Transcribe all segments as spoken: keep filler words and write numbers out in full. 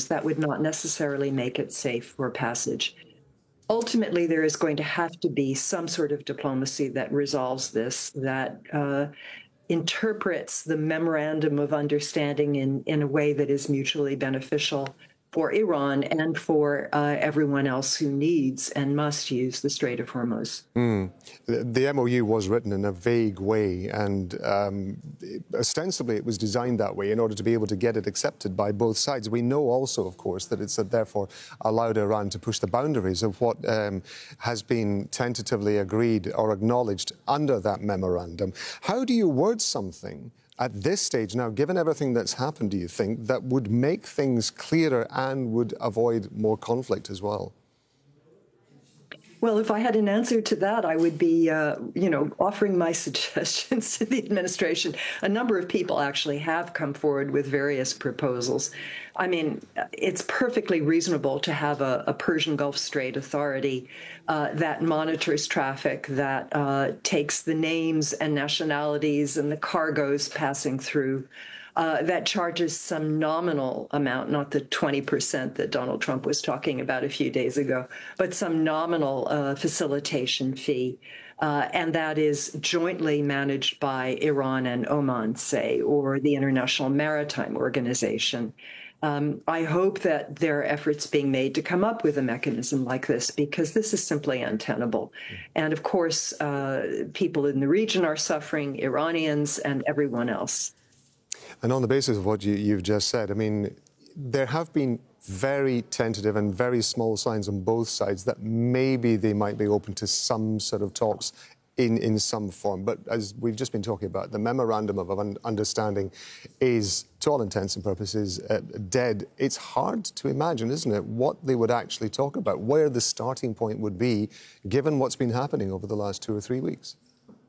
Hormuz, that would not necessarily make it safe for passage. Ultimately, there is going to have to be some sort of diplomacy that resolves this, that uh, interprets the memorandum of understanding in, in a way that is mutually beneficial for Iran and for uh, everyone else who needs and must use the Strait of Hormuz. Mm. The, the M O U was written in a vague way, and um, ostensibly it was designed that way in order to be able to get it accepted by both sides. We know also, of course, that it's uh, therefore allowed Iran to push the boundaries of what um, has been tentatively agreed or acknowledged under that memorandum. How do you word something at this stage now, given everything that's happened, do you think, that would make things clearer and would avoid more conflict as well? Well, if I had an answer to that, I would be, uh, you know, offering my suggestions to the administration. A number of people actually have come forward with various proposals. I mean, it's perfectly reasonable to have a, a Persian Gulf Strait authority uh, that monitors traffic, that uh, takes the names and nationalities and the cargoes passing through, Uh, that charges some nominal amount, not the twenty percent that Donald Trump was talking about a few days ago, but some nominal uh, facilitation fee. Uh, and that is jointly managed by Iran and Oman, say, or the International Maritime Organization. Um, I hope that there are efforts being made to come up with a mechanism like this, because this is simply untenable. And of course, uh, people in the region are suffering, Iranians and everyone else. And on the basis of what you, you've just said, I mean, there have been very tentative and very small signs on both sides that maybe they might be open to some sort of talks in, in some form. But as we've just been talking about, the memorandum of understanding is, to all intents and purposes, uh, dead. It's hard to imagine, isn't it, what they would actually talk about, where the starting point would be, given what's been happening over the last two or three weeks.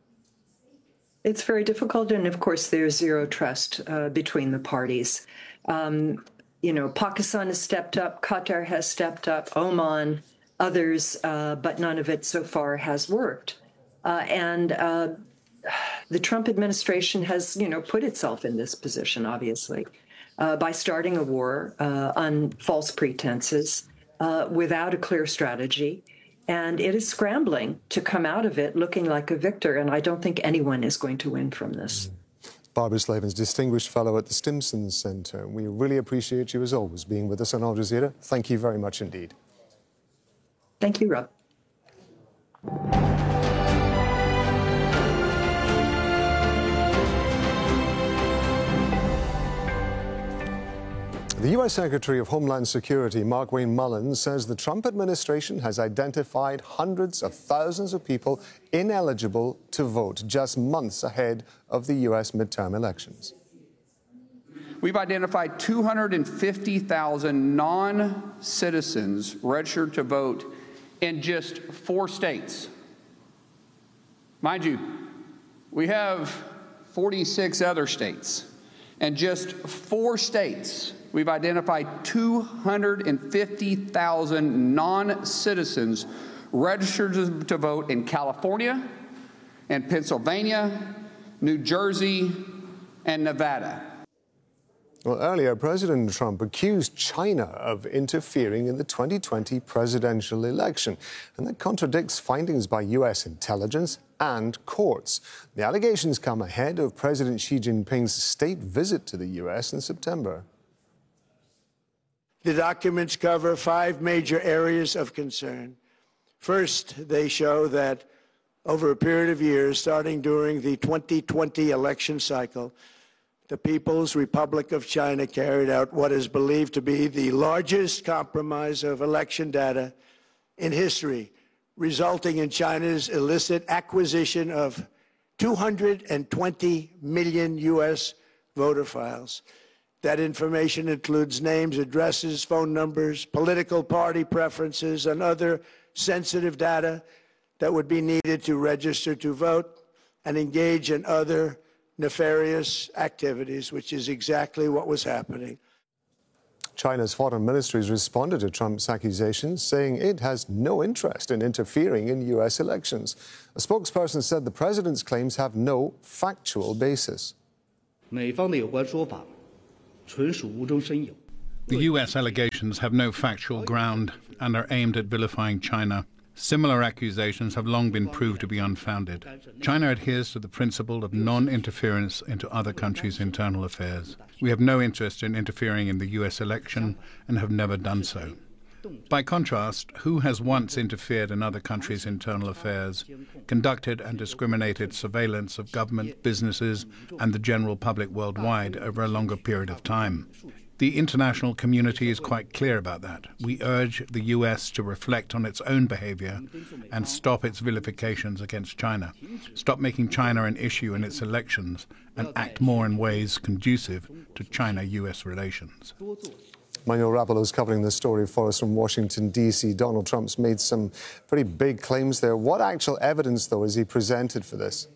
It's very difficult, and of course there's zero trust uh, between the parties. Um, you know, Pakistan has stepped up, Qatar has stepped up, Oman, others, uh, but none of it so far has worked. Uh, and uh, the Trump administration has, you know, put itself in this position, obviously, uh, by starting a war uh, on false pretenses, uh, without a clear strategy. And it is scrambling to come out of it looking like a victor, and I don't think anyone is going to win from this. Barbara Slavens, Distinguished Fellow at the Stimson Center. We really appreciate you, as always, being with us on Al Jazeera. Thank you very much indeed. Thank you, Rob. The U S Secretary of Homeland Security, Markwayne Mullins, says the Trump administration has identified hundreds of thousands of people ineligible to vote just months ahead of the U S midterm elections. We've identified two hundred fifty thousand non-citizens registered to vote in just four states. Mind you, we have forty-six other states, and just four states we've identified two hundred fifty thousand non-citizens registered to vote in California and Pennsylvania, New Jersey, and Nevada. Well, earlier, President Trump accused China of interfering in the twenty twenty presidential election, and that contradicts findings by U S intelligence and courts. The allegations come ahead of President Xi Jinping's state visit to the U S in September. The documents cover five major areas of concern. First, they show that over a period of years, starting during the twenty twenty election cycle, the People's Republic of China carried out what is believed to be the largest compromise of election data in history, resulting in China's illicit acquisition of two hundred twenty million U S voter files. That information includes names, addresses, phone numbers, political party preferences, and other sensitive data that would be needed to register to vote and engage in other nefarious activities, which is exactly what was happening. China's foreign ministry has responded to Trump's accusations, saying it has no interest in interfering in U S elections. A spokesperson said the president's claims have no factual basis. 美方的有关说法纯属无中生有。 The U S allegations have no factual ground and are aimed at vilifying China. Similar accusations have long been proved to be unfounded. China adheres to the principle of non-interference into other countries' internal affairs. We have no interest in interfering in the U S election and have never done so. By contrast, who has once interfered in other countries' internal affairs, conducted and discriminated surveillance of government, businesses, and the general public worldwide over a longer period of time? The international community is quite clear about that. We urge the U S to reflect on its own behavior and stop its vilifications against China, stop making China an issue in its elections, and act more in ways conducive to China-U S relations. Manuel Rapalo is covering this story for us from Washington, D C Donald Trump's made some pretty big claims there. What actual evidence, though, has he presented for this?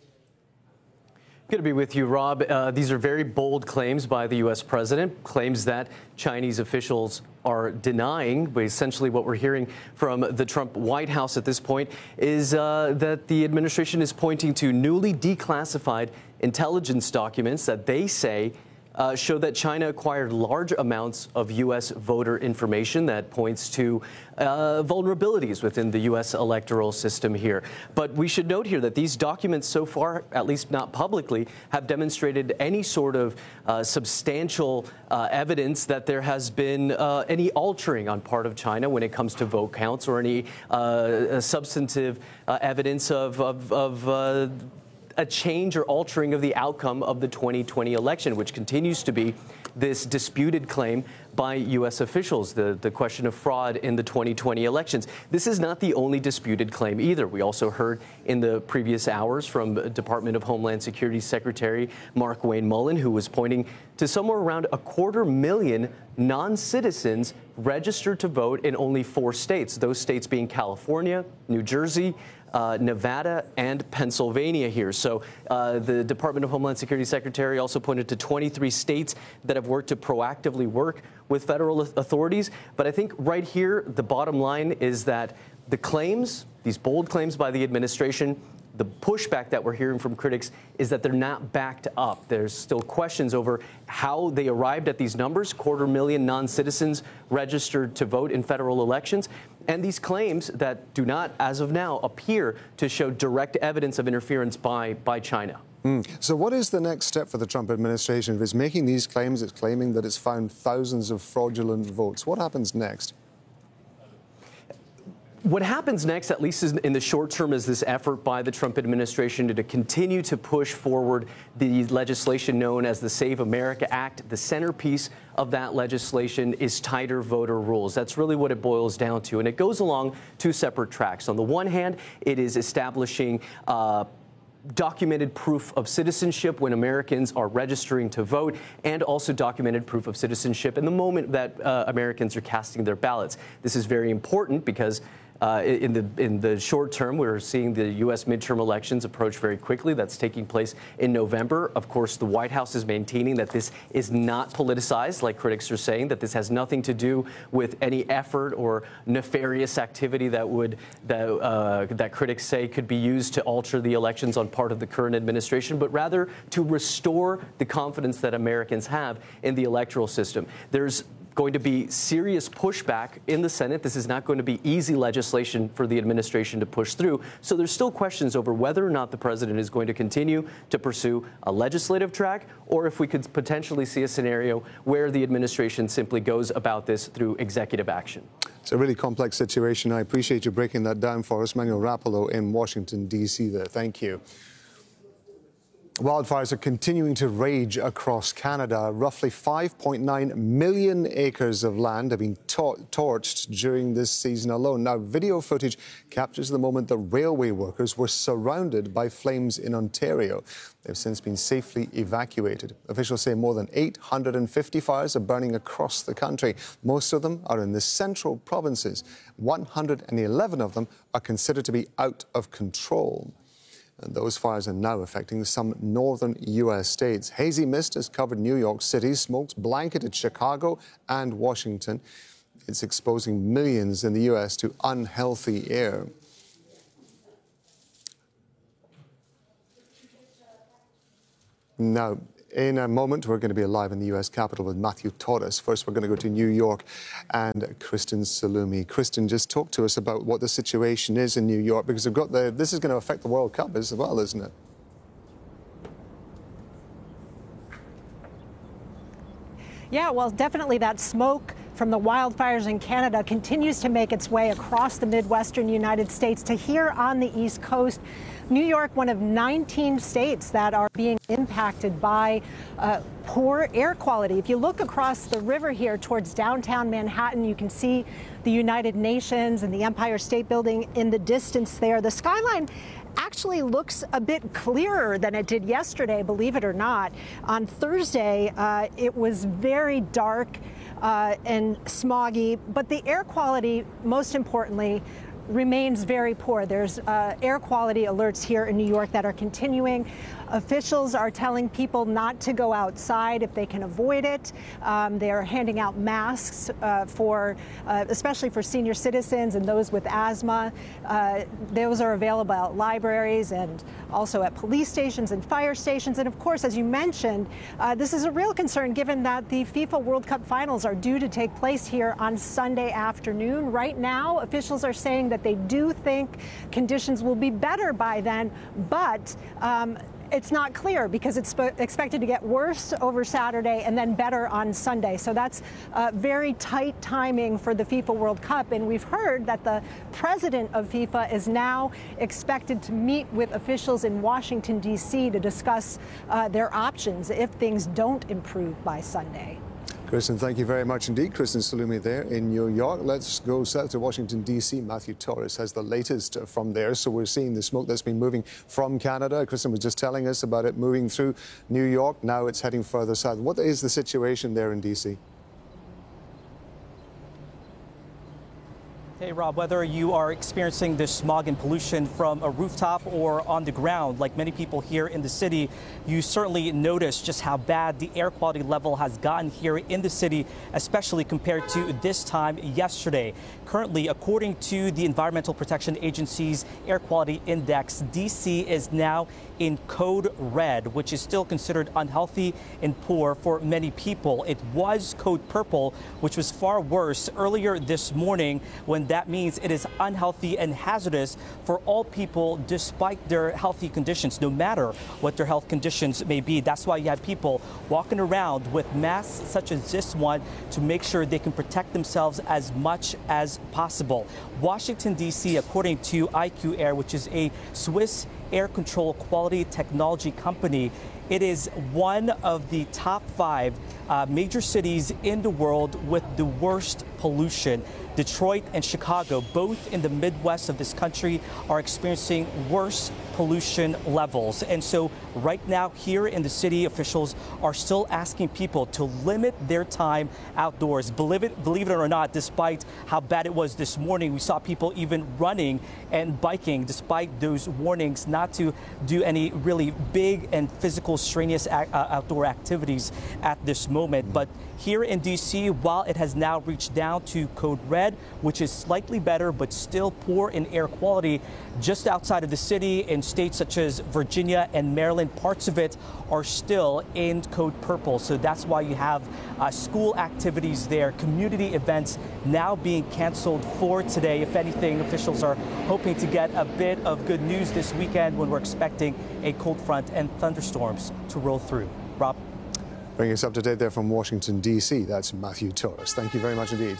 Good to be with you, Rob. Uh, these are very bold claims by the U S president, claims that Chinese officials are denying. But essentially what we're hearing from the Trump White House at this point is uh, that the administration is pointing to newly declassified intelligence documents that they say Uh, show that China acquired large amounts of U S voter information that points to uh, vulnerabilities within the U S electoral system here. But we should note here that these documents so far, at least not publicly, have demonstrated any sort of uh, substantial uh, evidence that there has been uh, any altering on part of China when it comes to vote counts or any uh, substantive uh, evidence of, of, of uh, a change or altering of the outcome of the twenty twenty election, which continues to be this disputed claim by U S officials, the, the question of fraud in the twenty twenty elections. This is not the only disputed claim either. We also heard in the previous hours from Department of Homeland Security Secretary Mark Wayne Mullen, who was pointing to somewhere around a quarter million non-citizens registered to vote in only four states, those states being California, New Jersey, Uh, Nevada, and Pennsylvania here. So uh, the Department of Homeland Security Secretary also pointed to twenty-three states that have worked to proactively work with federal authorities. But I think right here, the bottom line is that the claims, these bold claims by the administration, the pushback that we're hearing from critics is that they're not backed up. There's still questions over how they arrived at these numbers, quarter million non-citizens registered to vote in federal elections, and these claims that do not, as of now, appear to show direct evidence of interference by, by China. Mm. So what is the next step for the Trump administration? If it's making these claims, it's claiming that it's found thousands of fraudulent votes. What happens next? What happens next, at least in the short term, is this effort by the Trump administration to, to continue to push forward the legislation known as the Save America Act. The centerpiece of that legislation is tighter voter rules. That's really what it boils down to. And it goes along two separate tracks. On the one hand, it is establishing uh, documented proof of citizenship when Americans are registering to vote, and also documented proof of citizenship in the moment that uh, Americans are casting their ballots. This is very important because Uh, in the in the short term, we're seeing the U S midterm elections approach very quickly. That's taking place in November. Of course, the White House is maintaining that this is not politicized, like critics are saying, that this has nothing to do with any effort or nefarious activity that would that uh, that critics say could be used to alter the elections on part of the current administration, but rather to restore the confidence that Americans have in the electoral system. There's going to be serious pushback in the Senate. This is not going to be easy legislation for the administration to push through. So there's still questions over whether or not the president is going to continue to pursue a legislative track, or if we could potentially see a scenario where the administration simply goes about this through executive action. It's a really complex situation. I appreciate you breaking that down for us. Manuel Rapalo in Washington, D C there. Thank you. Wildfires are continuing to rage across Canada. Roughly five point nine million acres of land have been tor- torched during this season alone. Now, video footage captures the moment the railway workers were surrounded by flames in Ontario. They've since been safely evacuated. Officials say more than eight hundred fifty fires are burning across the country. Most of them are in the central provinces. one hundred eleven of them are considered to be out of control. And those fires are now affecting some northern U S states. Hazy mist has covered New York City. Smoke's blanketed Chicago and Washington. It's exposing millions in the U S to unhealthy air. Now, In a moment, we're going to be live in the U S Capitol with Matthew Torres. First, we're going to go to New York and Kristen Salumi. Kristen, just talk to us about what the situation is in New York, because we've got the, this is going to affect the World Cup as well, isn't it? Yeah, well, definitely that smoke from the wildfires in Canada continues to make its way across the Midwestern United States to here on the East Coast. New York, one of nineteen states that are being impacted by uh, poor air quality. If you look across the river here towards downtown Manhattan, you can see the United Nations and the Empire State Building in the distance there. The skyline actually looks a bit clearer than it did yesterday, believe it or not. On Thursday, uh, it was very dark uh, and smoggy, but the air quality, most importantly, remains very poor. There's uh, air quality alerts here in New York that are continuing. Officials are telling people not to go outside if they can avoid it. Um, they're handing out masks uh, for, uh, especially for senior citizens and those with asthma. Uh, those are available at libraries and also at police stations and fire stations. And of course, as you mentioned, uh, this is a real concern given that the FIFA World Cup finals are due to take place here on Sunday afternoon. Right now, officials are saying that they do think conditions will be better by then, but um, it's not clear because it's expected to get worse over Saturday and then better on Sunday. So that's uh, very tight timing for the FIFA World Cup. And we've heard that the president of FIFA is now expected to meet with officials in Washington, D C to discuss uh, their options if things don't improve by Sunday. Kristen, thank you very much indeed. Kristen Salumi there in New York. Let's go south to Washington, D C. Matthew Torres has the latest from there. So we're seeing the smoke that's been moving from Canada. Kristen was just telling us about it moving through New York. Now it's heading further south. What is the situation there in D C? Hey, Rob, whether you are experiencing this smog and pollution from a rooftop or on the ground, like many people here in the city, you certainly notice just how bad the air quality level has gotten here in the city, especially compared to this time yesterday. Currently, according to the Environmental Protection Agency's Air Quality Index, D C is now in code red, which is still considered unhealthy and poor for many people. It was code purple, which was far worse earlier this morning, when that means it is unhealthy and hazardous for all people despite their healthy conditions, no matter what their health conditions may be. That's why you have people walking around with masks such as this one to make sure they can protect themselves as much as possible. Washington, D C, according to I Q Air, which is a Swiss air control quality technology company, it is one of the top five uh, major cities in the world with the worst pollution. Detroit and Chicago, both in the Midwest of this country, are experiencing worse pollution levels. And so right now here in the city, officials are still asking people to limit their time outdoors. Believe it, believe it or not, despite how bad it was this morning, we saw people even running and biking despite those warnings not to do any really big and physical strenuous uh, outdoor activities at this moment. But here in D C, while it has now reached down to code red, which is slightly better but still poor in air quality, just outside of the city in states such as Virginia and Maryland, parts of it are still in code purple. So that's why you have uh, school activities there, community events now being canceled for today. If anything, officials are hoping to get a bit of good news this weekend when we're expecting a cold front and thunderstorms to roll through. Rob? Bringing us up to date there from Washington, D C. That's Matthew Torres. Thank you very much indeed.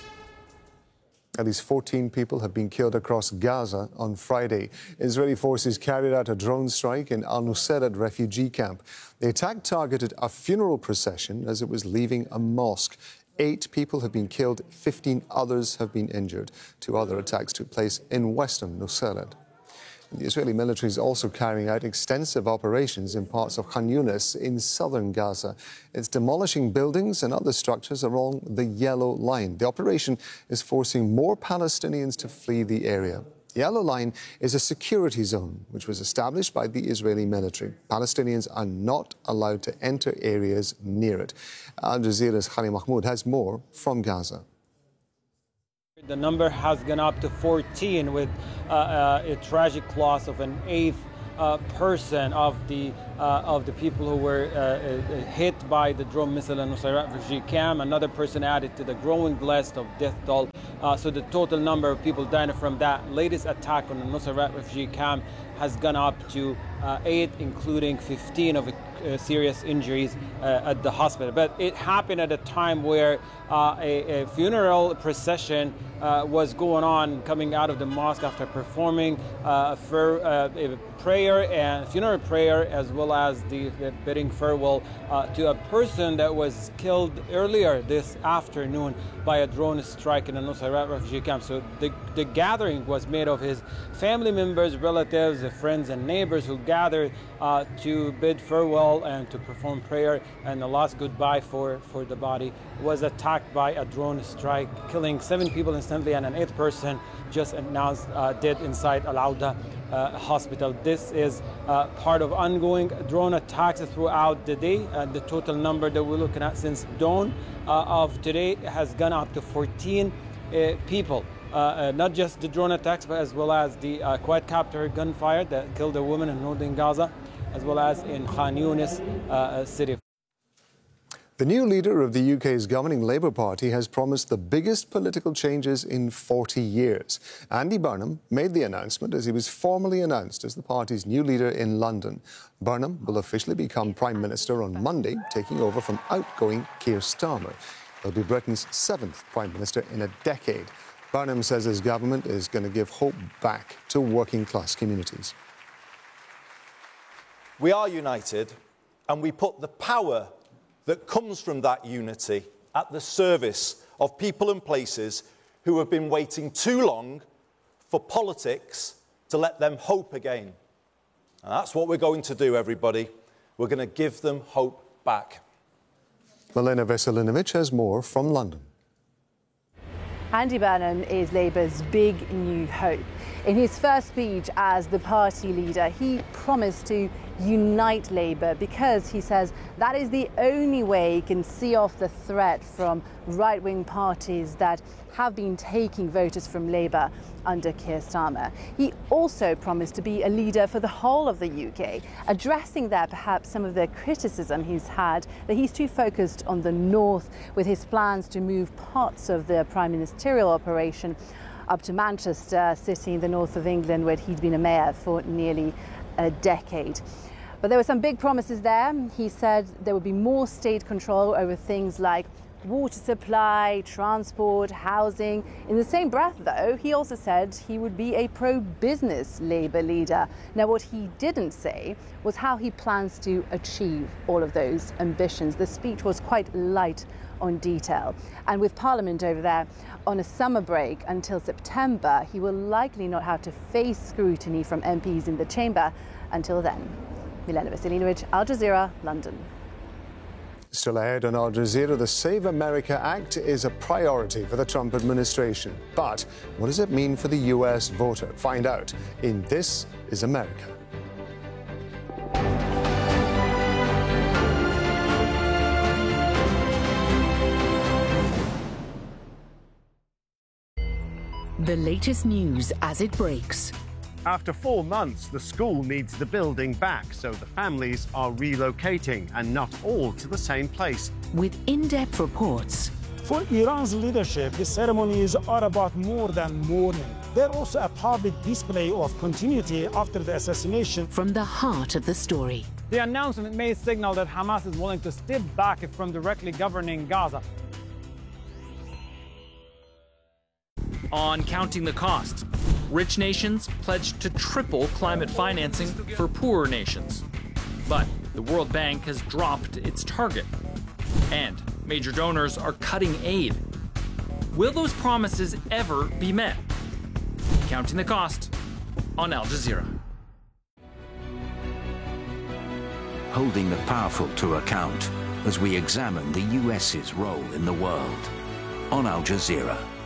At least fourteen people have been killed across Gaza on Friday. Israeli forces carried out a drone strike in al-Nusayrat refugee camp. The attack targeted a funeral procession as it was leaving a mosque. Eight people have been killed, fifteen others have been injured. Two other attacks took place in western Nusayrat. The Israeli military is also carrying out extensive operations in parts of Khan Yunis in southern Gaza. It's demolishing buildings and other structures along the Yellow Line. The operation is forcing more Palestinians to flee the area. The Yellow Line is a security zone which was established by the Israeli military. Palestinians are not allowed to enter areas near it. Al Jazeera's Khali Mahmoud has more from Gaza. The number has gone up to fourteen, with uh, uh, a tragic loss of an eighth uh, person of the uh, of the people who were uh, uh, hit by the drone missile in Nusayrat refugee camp. Another person added to the growing list of death toll. Uh, so the total number of people dying from that latest attack on the Nusayrat refugee camp has gone up to uh, eight, including fifteen of uh, serious injuries uh, at the hospital. But it happened at a time where uh, a, a funeral procession uh, was going on, coming out of the mosque after performing uh, for, uh, a prayer and funeral prayer, as well as the, the bidding farewell uh, to a person that was killed earlier this afternoon by a drone strike in the Nusayrat refugee camp. So the, the gathering was made of his family members, relatives, friends, and neighbors who gathered uh, to bid farewell and to perform prayer, and the last goodbye for, for the body was attacked by a drone strike, killing seven people instantly, and an eighth person just announced uh, dead inside Al-Auda uh, hospital. This is uh, part of ongoing drone attacks throughout the day. Uh, the total number that we're looking at since dawn uh, of today has gone up to fourteen uh, people. Uh, uh, not just the drone attacks, but as well as the uh, quadcopter gunfire that killed a woman in northern Gaza, as well as in Khan Yunis uh, city. The new leader of the U K's governing Labour Party has promised the biggest political changes in forty years. Andy Burnham made the announcement as he was formally announced as the party's new leader in London. Burnham will officially become Prime Minister on Monday, taking over from outgoing Keir Starmer. He'll be Britain's seventh Prime Minister in a decade. Burnham says his government is going to give hope back to working-class communities. We are united, and we put the power that comes from that unity at the service of people and places who have been waiting too long for politics to let them hope again. And that's what we're going to do, everybody. We're going to give them hope back. Milena Veselinovic has more from London. Andy Burnham is Labour's big new hope. In his first speech as the party leader, he promised to unite Labour because he says that is the only way he can see off the threat from right-wing parties that have been taking voters from Labour under Keir Starmer. He also promised to be a leader for the whole of the U K, addressing there perhaps some of the criticism he's had that he's too focused on the north with his plans to move parts of the prime ministerial operation up to Manchester, city in the north of England where he'd been a mayor for nearly a decade. But there were some big promises there. He said there would be more state control over things like water supply, transport, housing. In the same breath, though, he also said he would be a pro-business Labour leader. Now, what he didn't say was how he plans to achieve all of those ambitions. The speech was quite light on detail. And with Parliament over there on a summer break until September, he will likely not have to face scrutiny from M Ps in the chamber until then. Milena Veselinovic, Al Jazeera, London. Still ahead on Al Jazeera, the Save America Act is a priority for the Trump administration. But what does it mean for the U S voter? Find out in This is America. The latest news as it breaks. After four months, the school needs the building back, so the families are relocating, and not all to the same place. With in-depth reports. For Iran's leadership, the ceremonies are about more than mourning. They're also a public display of continuity after the assassination. From the heart of the story. The announcement may signal that Hamas is willing to step back from directly governing Gaza. On Counting the Cost, rich nations pledged to triple climate financing for poorer nations. But the World Bank has dropped its target, and major donors are cutting aid. Will those promises ever be met? Counting the Cost on Al Jazeera. Holding the powerful to account as we examine the U S's role in the world on Al Jazeera.